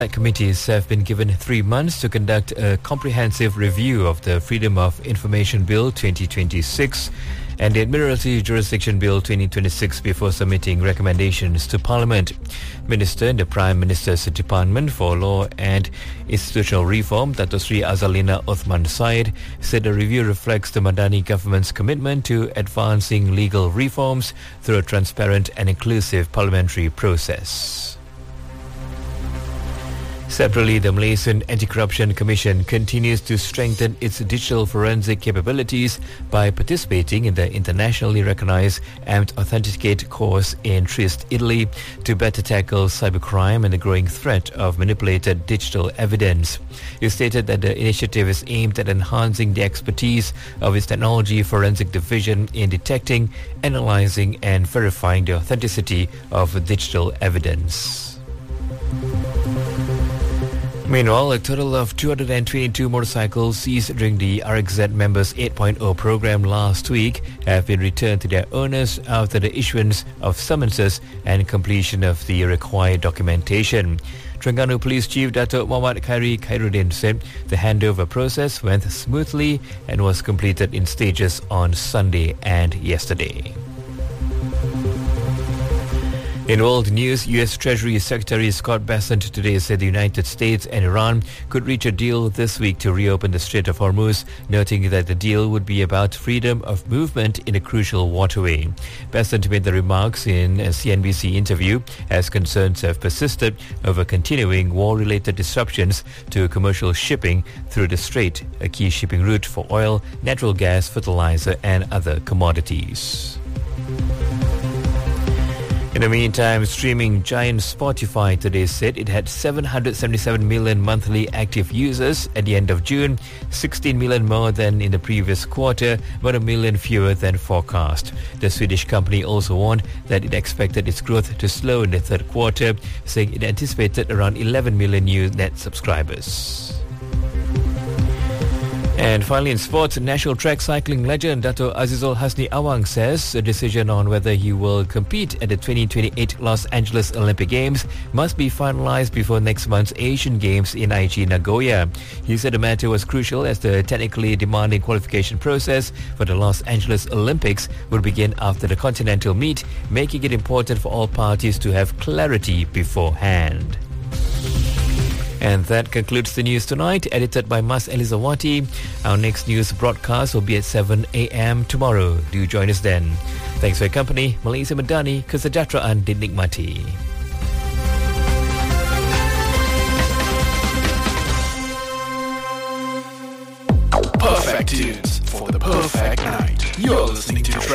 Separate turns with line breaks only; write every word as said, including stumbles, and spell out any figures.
Committees have been given three months to conduct a comprehensive review of the Freedom of Information Bill twenty twenty-six and the Admiralty Jurisdiction Bill twenty twenty-six before submitting recommendations to Parliament. Minister in the Prime Minister's Department for Law and Institutional Reform, Dato Sri Azalina Othman Said, said the review reflects the Madani government's commitment to advancing legal reforms through a transparent and inclusive parliamentary process. Separately, the Malaysian Anti-Corruption Commission continues to strengthen its digital forensic capabilities by participating in the internationally recognized A M T Authenticate course in Trieste, Italy, to better tackle cybercrime and the growing threat of manipulated digital evidence. It stated that the initiative is aimed at enhancing the expertise of its technology forensic division in detecting, analyzing and verifying the authenticity of digital evidence. Meanwhile, a total of two hundred twenty-two motorcycles seized during the R X Z Members eight point oh program last week have been returned to their owners after the issuance of summonses and completion of the required documentation. Terengganu Police Chief Dato' Muhammad Khairi Khairuddin said the handover process went smoothly and was completed in stages on Sunday and yesterday. In world news, U S Treasury Secretary Scott Bessent today said the United States and Iran could reach a deal this week to reopen the Strait of Hormuz, noting that the deal would be about freedom of movement in a crucial waterway. Bessent made the remarks in a C N B C interview as concerns have persisted over continuing war-related disruptions to commercial shipping through the strait, a key shipping route for oil, natural gas, fertilizer and other commodities. In the meantime, streaming giant Spotify today said it had seven hundred seventy-seven million monthly active users at the end of June, sixteen million more than in the previous quarter, but a million fewer than forecast. The Swedish company also warned that it expected its growth to slow in the third quarter, saying it anticipated around eleven million new net subscribers. And finally, in sports, national track cycling legend Dato' Azizul Hasni Awang says a decision on whether he will compete at the twenty twenty-eight Los Angeles Olympic Games must be finalized before next month's Asian Games in Aichi, Nagoya. He said the matter was crucial as the technically demanding qualification process for the Los Angeles Olympics would begin after the continental meet, making it important for all parties to have clarity beforehand. And that concludes the news tonight, edited by Mas Elizawati. Our next news broadcast will be at seven a.m. tomorrow. Do join us then. Thanks for your company. Malaysia Madani, kesejahteraan dinikmati.
Perfect tunes for the perfect night. You're listening to